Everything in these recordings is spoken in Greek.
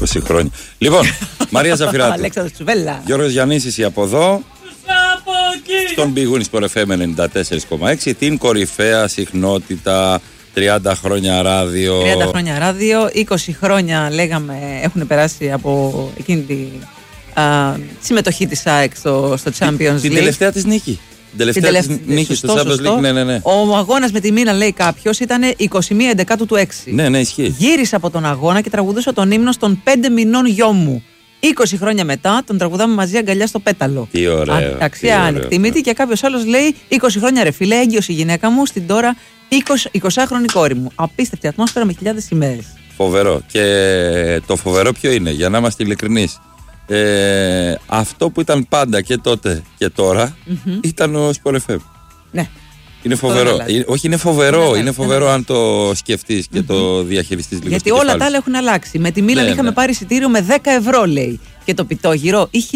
20 χρόνια. Λοιπόν, Μαρία Ζαφυράτου. Αλέξανδρος Τσουβέλλα. Γιώργος Γιαννίσης από εδώ. Στον Big Win Sport FM 94,6. Την κορυφαία συχνότητα. 30 χρόνια ράδιο. 30 χρόνια ράδιο. 20 χρόνια λέγαμε έχουν περάσει από εκείνη τη συμμετοχή της ΑΕΚ στο Champions League. Την τελευταία της νίκη. Την τελευταία νίκη στο Champions League. Ναι. Ο αγώνας με τη Μίλαν, λέει κάποιος, ήταν 21 του 6. Ναι, ισχύει. Γύρισα από τον αγώνα και τραγουδούσα τον ύμνο στον 5 μηνών γιο μου. 20 χρόνια μετά τον τραγουδάμε μαζί αγκαλιά στο πέταλο. Τι ωραίο. Αξία ανεκτήμητη. Και κάποιος άλλος λέει 20 χρόνια ρε φίλε, έγκυος η γυναίκα μου, στην τώρα 20χρονη κόρη μου. Απίστευτη ατμόσφαιρα με χιλιάδες σημαίες. Φοβερό. Και το φοβερό ποιο είναι, για να είμαστε ειλικρινείς. Αυτό που ήταν πάντα και τότε και τώρα ήταν ο Sport FM. Ναι. Είναι φοβερό. Όχι, είναι φοβερό. Είναι φοβερό αν το σκεφτείς και το διαχειριστείς λίγο. Γιατί όλα τα άλλα έχουν αλλάξει. Με τη Μίλαν είχαμε πάρει εισιτήριο με 10 ευρώ, λέει. Και το πιτόγυρο είχε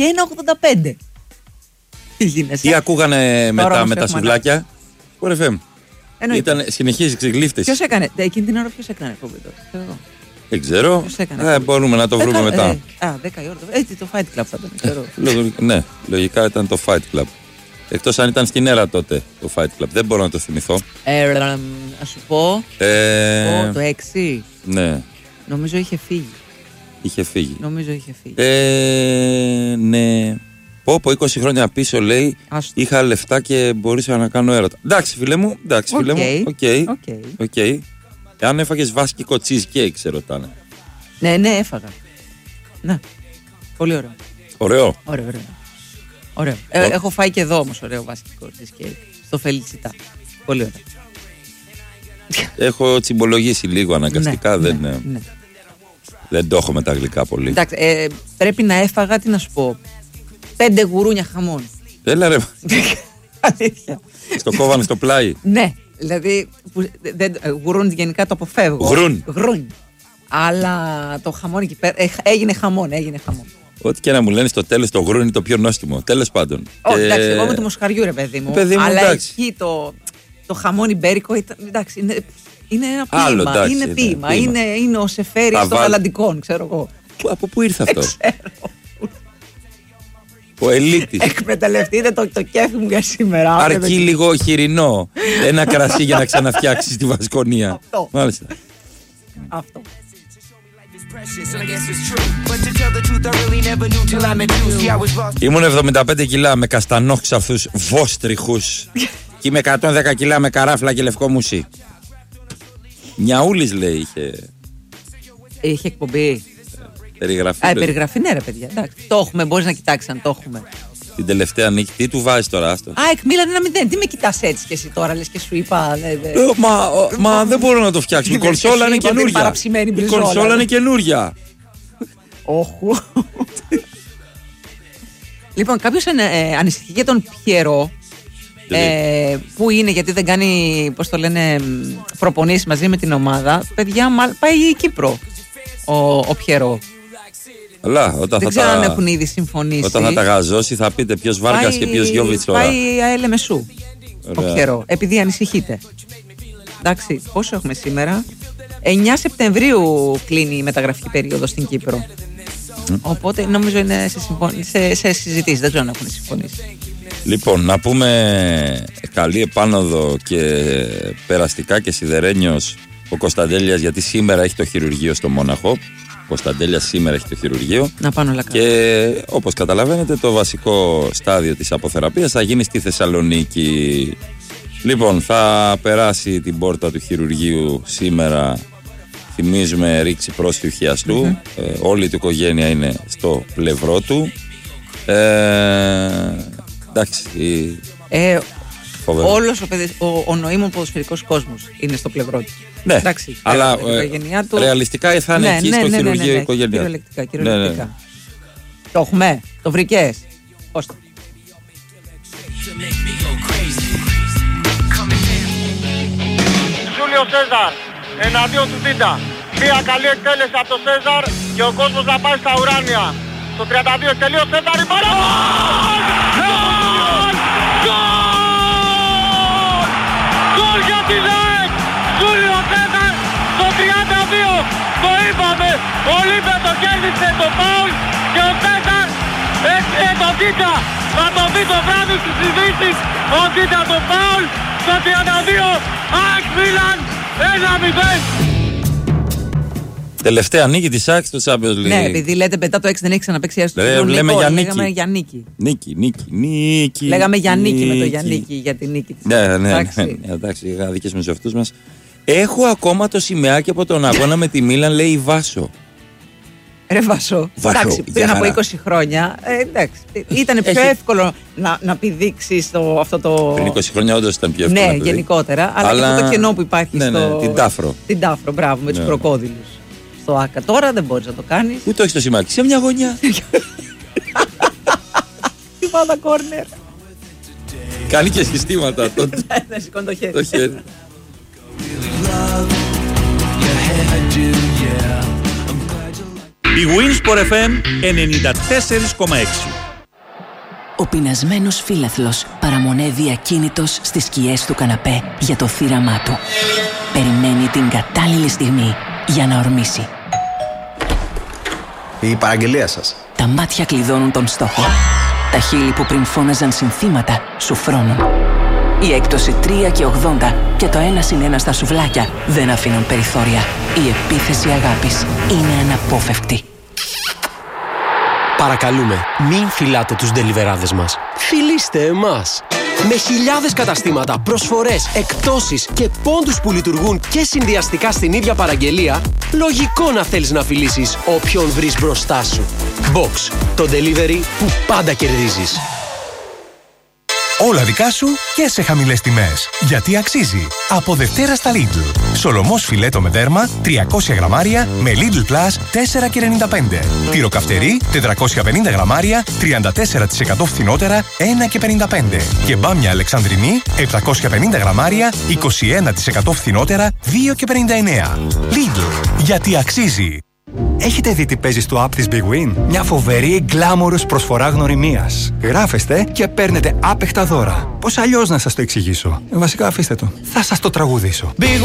1,85. Τι ακούγανε μετά με τα σουβλάκια? Sport FM. Συνεχίζει ξεγλύφτες. Ποιος έκανε? Εκείνη την ώρα ποιος έκανε εκπομπή τότε? Δεν ξέρω. Μπορούμε να το βρούμε μετά. 10 η ώρα. Έτσι το Fight Club θα ήταν. Ναι, λογικά ήταν το Fight Club. Εκτός αν ήταν στην αίρα τότε το Fight Club. Δεν μπορώ να το θυμηθώ. Ας σου πω. Το 6. Ναι. Νομίζω είχε φύγει. Νομίζω είχε φύγει. Ναι. Πω 20 χρόνια πίσω, λέει, είχα λεφτά και μπορούσα να κάνω έρωτα. Εντάξει φίλε μου. Οκ. Αν έφαγες βάσκικο cheesecake, σε ρωτάνε. Ναι, έφαγα. Ναι. Πολύ ωραίο. Ωραίο. Έχω φάει και εδώ όμως ωραίο βάσκικο cheesecake. Στο Φελιτσιτά. Πολύ ωραίο. Έχω τσιμπολογήσει λίγο αναγκαστικά. Δεν το έχω με τα γλυκά πολύ. Εντάξει, πρέπει να έφαγα, τι να σου πω, 5 γουρούνια χαμόν. Έλα ρε. Στο κόβανε στο πλάι. Ναι. Δηλαδή, γουρούν γενικά το αποφεύγω. Γρούν. Αλλά το χαμόν εκεί πέρα έγινε χαμόν. Ό,τι και να μου λένε στο τέλος, το γρούν είναι το πιο νόστιμο. Τέλος πάντων. Εντάξει, εγώ με το μοσχαριού, ρε παιδί μου. Αλλά εκεί το χαμόν ιμπέρικο εντάξει, είναι ένα ποίημα. Είναι ποίημα. Είναι ο Σεφέρης των Αλλαντικών, ξέρω εγώ. Από πού ήρθε αυτό? Ο ελίτης. Εκμεταλλευτείτε το κέφι μου για σήμερα. Αρκεί λίγο χοιρινό. Ένα κρασί για να ξαναφτιάξεις τη Βασκονία. Αυτό. Μάλιστα. Αυτό. Ήμουν 75 κιλά με καστανόξαφθους βόστριχους και είμαι 110 κιλά με καράφλα και λευκό μουσί. Νιαούλης, λέει, είχε. Είχε εκπομπή. Περιγραφή. Περιγραφή, ναι, ρε παιδιά. Εντάξει. Το έχουμε, μπορείς να κοιτάξεις αν το έχουμε. Την τελευταία νίκη, τι του βάζεις τώρα, άστο? Μίλανε 1-0. Τι με κοιτάς έτσι κι εσύ τώρα, λες και σου είπα. Μα δεν μπορώ να το φτιάξω. Η κονσόλα είναι καινούρια. Η κονσόλα είναι καινούρια. Όχου. Λοιπόν, κάποιος ανησυχεί για τον Πιερό. Πού είναι, γιατί δεν κάνει, πώς το λένε, προπονήσεις μαζί με την ομάδα. Παιδιά, πάει η Κύπρο ο Πιερό. Αλλά, δεν ξέρω αν έχουν ήδη συμφωνήσει. Όταν θα τα γαζώσει θα πείτε ποιος Βάργας και ποιος Γιώβιτς τώρα. Πάει ΑΕΛ-Μεσού ο Πιερό, επειδή ανησυχείτε. Εντάξει, πόσο έχουμε σήμερα? 9 Σεπτεμβρίου κλείνει η μεταγραφική περίοδο στην Κύπρο. Οπότε νομίζω είναι σε συζητήσεις, δεν ξέρω αν έχουν συμφωνήσει. Λοιπόν, να πούμε καλή επάνωδο και περαστικά και σιδερένιος ο Κωνσταντέλιας, γιατί σήμερα έχει το χειρουργείο στο Μόναχο. Ο Κωνσταντέλιας σήμερα έχει το χειρουργείο. Να πάνε όλα καλά. Και όπως καταλαβαίνετε, το βασικό στάδιο της αποθεραπείας θα γίνει στη Θεσσαλονίκη. Λοιπόν, θα περάσει την πόρτα του χειρουργείου σήμερα. Θυμίζουμε ρήξη πρόσφυγου χιαστού. Όλη του οικογένεια είναι στο πλευρό του. Εντάξει. Όλος ο νοήμων ποδοσφαιρικός κόσμος είναι στο πλευρό του. Ναι, εντάξει, αλλά του... ρεαλιστικά θα είναι εκεί στο χειρουργείο η οικογένεια. Κυριολεκτικά. Το έχουμε, το βρήκες. Πώς το. Ζούλιο Σέζαρ, εναντίον του Τίντα. Μία καλή εκτέλεση από τον Σέζαρ και ο κόσμος να πάει στα ουράνια. Στο 32 εκτελεί ο Σέζαρ, η μπάλα! Γκολ για την ΑΕΚ! Ζούλιο Σέζαρ στο 32! Το είπα είπαμε, ο Λίμπε το κέρδισε το φάουλ και ο Σέζαρ έφυγε τον Τίτσα. Θα το δει το βράδυ στις ειδήσεις, ο Τίτσα το φάουλ στο 32, ΑΕΚ Μίλαν 1-0. Τελευταία νίκη της ΑΕΚ στο Champions League. Ναι, επειδή λέτε μετά το 6 δεν έχει ξαναπαίξει άσο. Λέμε για νίκη. Λέγαμε για νίκη. Νίκη. Λέγαμε για νίκη με το Γιαννίκη, για την νίκη της. Ναι, εντάξει, αδικήσουμε τους εαυτούς μας. Έχω ακόμα το σημαίακι από τον αγώνα με τη Μίλαν, λέει Βάσο. Ρε Βάσο. Εντάξει, πριν από 20 χρόνια, εντάξει, ήταν πιο εύκολο να πηδήξεις αυτό το. Πριν 20 χρόνια όντως ήταν πιο εύκολο. Ναι, γενικότερα. Αλλά και αυτό το κενό που υπάρχει στο. Την Τάφρο. Την Τάφρο, μπράβο, με τους κροκόδιλους. Στο ΆΚΑ. Τώρα δεν μπορείς να το κάνεις. Ούτε όχι στο σημαίακι, σε μια γωνιά. Τι πάντα κόρνερ. Κάνει και συστήματα. Να σηκώνει το χέρι. Η Winsport FM 94,6. Ο πεινασμένος φύλαθλος παραμονεύει ακίνητος στις σκιές του καναπέ για το θύραμά του. Περιμένει την κατάλληλη στιγμή για να ορμήσει. Η παραγγελία σας. Τα μάτια κλειδώνουν τον στόχο. Τα χείλη που πριν φώναζαν συνθήματα σου φρώνουν. Η έκπτωση 3,80 και το 1+1 στα σουβλάκια δεν αφήνουν περιθώρια. Η επίθεση αγάπης είναι αναπόφευκτη. Παρακαλούμε, μην φυλάτε τους ντελιβεράδες μας. Φιλήστε εμάς. Με χιλιάδες καταστήματα, προσφορές, εκπτώσεις και πόντους που λειτουργούν και συνδυαστικά στην ίδια παραγγελία, λογικό να θέλεις να φιλήσεις όποιον βρεις μπροστά σου. Box, το delivery που πάντα κερδίζεις. Όλα δικά σου και σε χαμηλές τιμές. Γιατί αξίζει. Από Δευτέρα στα Lidl. Σολομός φιλέτο με δέρμα 300 γραμμάρια με Lidl Plus 4,95. Τυροκαυτερί 450 γραμμάρια 34% φθηνότερα 1,55. Και μπάμια Αλεξανδρινή 750 γραμμάρια 21% φθηνότερα 2,59. Lidl. Γιατί αξίζει. Έχετε δει τι παίζει στο app της Big Win? Μια φοβερή γκλάμορος προσφορά γνωριμίας. Γράφεστε και παίρνετε άπεχτα δώρα. Πώς αλλιώς να σας το εξηγήσω? Βασικά αφήστε το. Θα σας το τραγουδήσω. Big